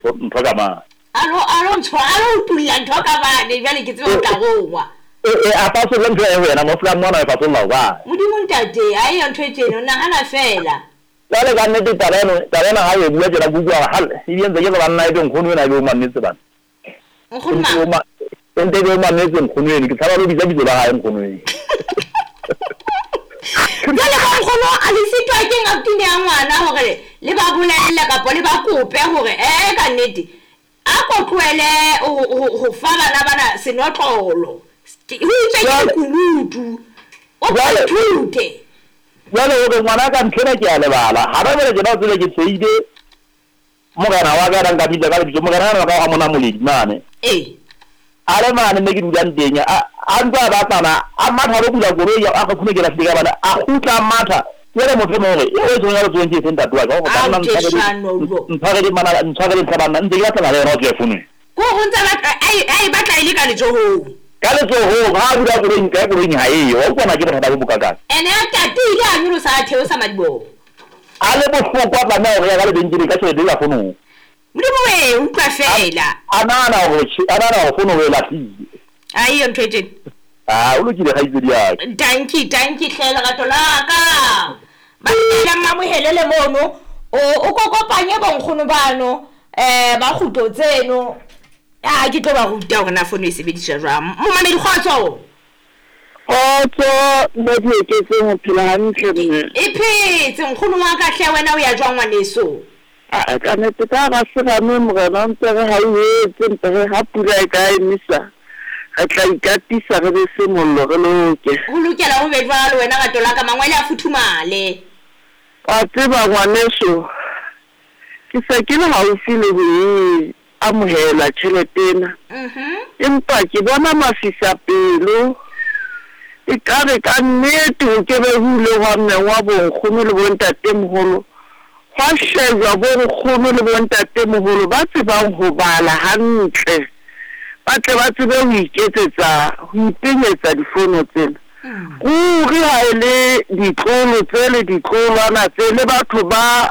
nthoka ma alo ntshwaro pulla nthoka ba ne bjale ke tseba ka gowa a fa so ntho e wena mo fla mona fa so la ba modimo ntate a ye ntho e tjena na hana fela jale ka nnete tarena ha ye bua jela bua hal e bien de ba nna e nkgono ena yo mametse bana nkgono ente go mametse nkgono ene ke tsaba lo bitsa bitso la ha nkgono ene jale ba nkgono a le sitwa ke ngaptine ya ngwana hore le ba bolella kapo le ba kope hore ka nnete a ko tloele ho fa bana senotlolo ho itse kulutu o thute jale o ngwana ka ntlhena ke a lebala ha ba bele ke ba tsele ke tseide mogana wa ka ranga bitla ka bitso mogana wa ka ga mona moledi mane ale mane ne ke dulang teng a ntse ba tsana a matha go bula gore ya ga khone ke la fika bana a khutla matha yele motho mongwe e tsona go tsweng ke senta twa go ka nna ntshagele mana ntshagele tsabana ntse ya tsala le roke fune go ntse ba ai ba tla ile ka le tsoho ka le tsoho ga bula gore nka gore nya e o tsona ke bothata bo bokaka ene a tatile a nyulo sa theo sa madibo ale bohlokwa bana go ya ka le bengile ka tshwede ya fono modimo we utlwa fela anana go fono we la fi ai ntho etse o lo kile ga itse dia tanki hlela ga tolaka ba le mamohelele mono o kokopanye bonkgono bano ba khuto tseno ke tlo ba ruta hore na fono e sebediswa jwang mo mamedi kgotso mo di eketse mo phela hantle e phetse nkgono wa ka hle wena o ya jwang ngwaneso ka nete ka ga se ga me mogana ntse re ha etse ntse re ha pula e ka emisa ga tla ikatisa re be se mollo re loke go lokela go be jwalo wena ga tola ka mangwele a futhumale a tseba ngwaneso ke se ke le haufi le go amohela tšheletena empa ke bona mafisa pelo e kare ka nnete go ke be hule wa mmeng wa bonkgono le bontatemoholo gwa shejwa bonkgono le bontatemoholo ba tsebang go bala hantle ba tle ba tsebe go iketsetsa go ipenyetsa difono tsena ruri ha e le ditlolo tsele ditlolwana tsele batho ba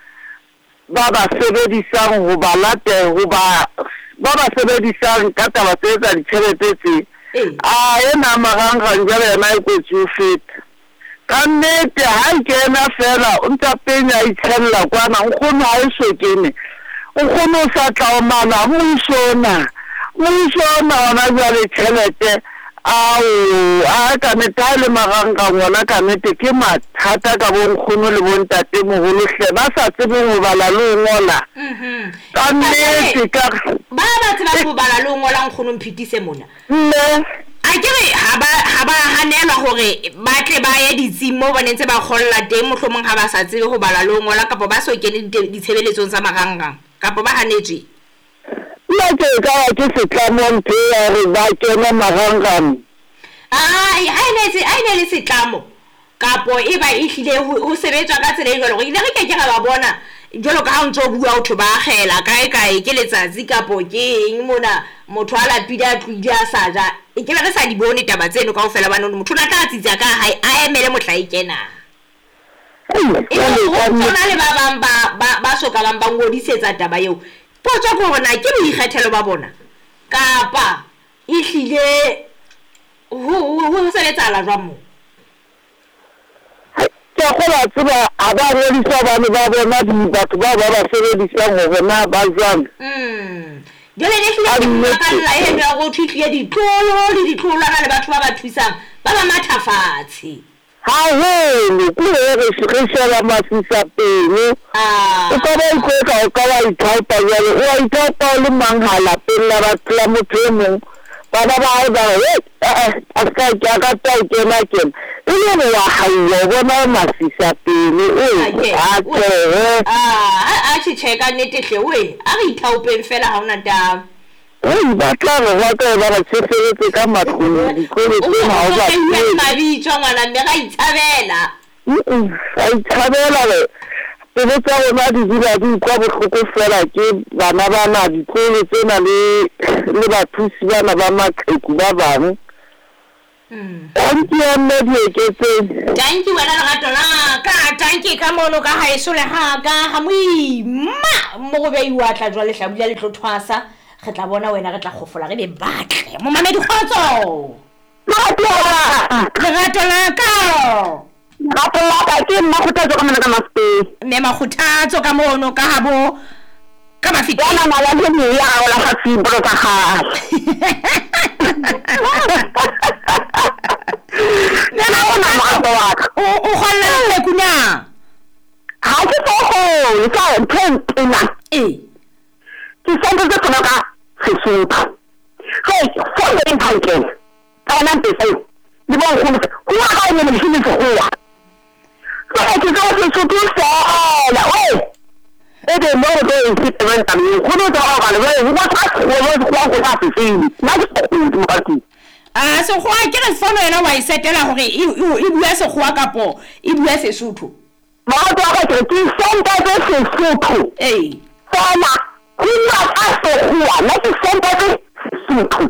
sebedisang go ba late go ba sebedisang ka taba tse tsa ditšhelete tse ena marangrang jale yena e kwetse o feta ka nnete ha e kena fela o ntsa penya itšhelela kwana nkgono ha e sokene nkgono o sa tlaomana moisona ona jale tšhelete a ka nete ha le marangrang ona ka nete ke mathata ka bonkgono le bontatemoholo hle ba sa tsebe go bala le o ngola ka nnete ba tseba go bala le o ngola nkgono mphitise mona a kere ha ba hanelwa gore ba tle ba ye ditsing mo bonentse ba kgolla teng mohlomong ha ba sa tsebe go bala le o ngola kapo ba so kene ditshebeletsong tsa marangrang kapo ba hanetswe nna ke ka ke setlamo ntho ya re ba kena marangrang ha ine le setlamo kapo e ba ihlile ho sebetswa ka tsela e jwalo gore ile re ke ga ba bona jwalo ka ha ntse o bua o ba gela kae ke letsatsi kapo ke eng mona motho a lapile a tlile a sa ja e ke re sa di bone taba tseno kaofela ba none motho la tla tsitsa ka hae a emele motla e kena tsona le ba bang ba soka bang ba ngodisetsa taba eo potso ko bona ke boikgethelo ba bona kapa ihlile ho sebetsala jwang mo ke go ba tseba a ba redisa bana ba bona di batho ba sebedisang go bona ba jwang jole le hlile ka la e ya go thithle ditlolwana le batho ba ba thusang ba ba mathafatsi haholo ke re shikisela mafisa pelo o ka ba ikoka o ka ba ithaopa jalo o a ithaopa le manghala pela ba tla motho mong ba a ska ke ka ta kena ile re wa hawa bona mafisa pelo a cheka nete hle we a re ithaopeng fela ha ona taba ba tla re wa ka ba tshefetse ka matlong dikolo tse ha o ba bitso ngwana mme ga itshabela ga itshabela le pele tsa rona di dira di kwa bohloko fela ke bana bana dikolo tsena le bathusi bana ba maqheku ba bang Thank you mme ke tseng. Thank you wena lerato la ka thank you ka mono ka ha esole ha ka ha mo go beiwa tla jwa le hlabula le tlothwasa re tla bona wena re tla khofola re be batle mo mamedi khotso lerato la ka ke nna khuthatso ka mona ka maspe me makhuthatso ka mono ka habo ka mafitana mala le me ya la ga sibro ka ga nena ona mato wa o khona le kunya ha ke go sa ntena ke sento se tsona ka Sesotho hey so le nthankeng kana mpese di bo go go ga ne me shine go ya so ke go Sesotho sala we ede mo go se tsewen ta mi go no ta ga le we go sa go ga se na go mo so go a ke re fono ena wa isetela hore e bua se go kapo e bua Sesotho ba ga ke senta se Sesotho sana kuwa aso kuwa na ke senta se Sesotho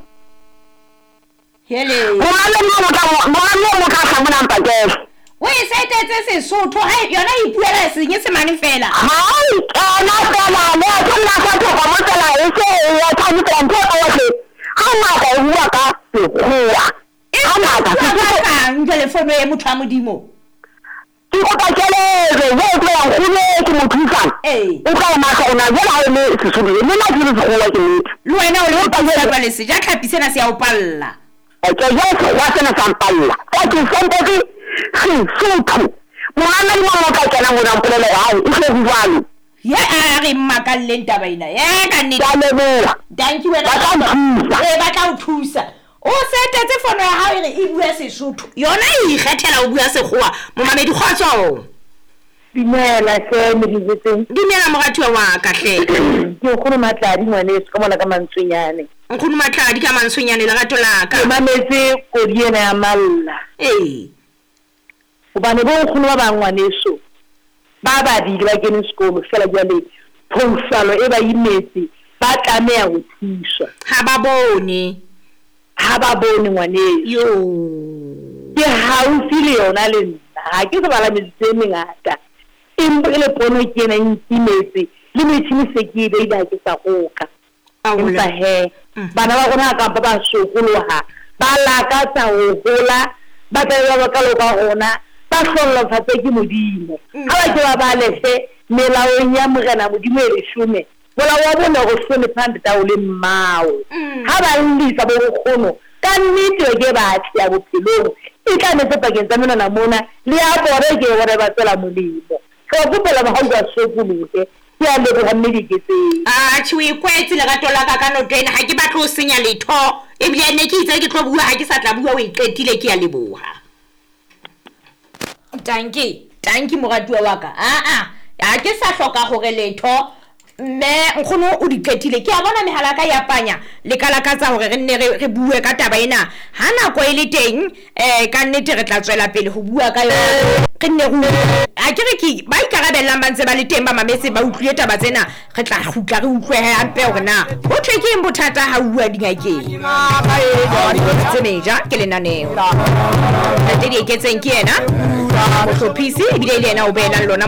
hele mo ka sa mona mpake we setetse Sesotho hai yona e buela senye se mane fela hai kana fela le a tsena ka go mo tsela e se ya tshwanetse go ntse ana ga bua ka sekgowa ana ka ngele fono e motho a modimo ke go ka kelele wo go ya go le ke mothusa o ka ma ka ona jela ha le Sesotho le na ke le sekgowa ke motho le wena o le ka ba le se ja tlhapisena se ya o palla ke ya se wa tsena sa mpalla ke sentse Sesotho mona le mo ka tsena mo na mpolele ha e se bubalo ya a re mmakalle ntaba ina ya ka nne ka leboha thank you wena ba tla o thusa o setetse fono ya hao re e bua Sesotho yona e ikgethela o bua sekgowa mo mamedi khotso dimela se me ditseng dimela mogati wa ka hle ke go matladi ngwane se ka mona ka mantswenyane nkgono matladi ka mantswenyane le gato la ka mametse kodiena ya malla obane bo nkgono ba bangwaneso ba di ba kene sekolo fela jale phonsalo e ba imetse ba tlamea go thusa ha ba bone ngwane yo ke haufi le yona le nna ha ke se bala metse mengata empa le pono ke ena intimetse le metšhini se ke ile ida ke sa goka empa he bana ba gona ka ba sokoloha ba laka tsa go gola ba tla ba ka lo ka gona ba hlolla fatse ke modimo ha ba ke ba balese melaong ya morena modimo e leshume bola wa bona go sone phande ta o le mmao ha ba lisa bo gono ka nnete ke ba tsia bophelong e tla netse pakeng tsa mena na mona le a bore ke gore ba tsela molimo go bopela ba ga sokolohe ya le go mmedi ke tse tshwe kwetse le gato la ka no tena ha ke batla o senya letho e bile ne ke itse ke tlo bua ha ke sa tla bua o iqetile ke ya leboha thank you mogatuwa wa ka ya ke sa hloka gore letho mme nkgono o diqetile ke a bona mehala ka ya panya le kalakatsa hore re nne re bue ka taba ena ha nako e le teng ka nnete re tla tswela pele go bua ka yona re nne go a ke re ke ba ikarabellang ba ntse ba le teng ba mametse ba utlwile taba tsena re tla gutla re utlwe hampe hore na ho thwe ke bothata ha bua dingakeng tsemeja ke lenaneo a tedi e ketseng ke yena motlophisi ebile le yena o beelang lona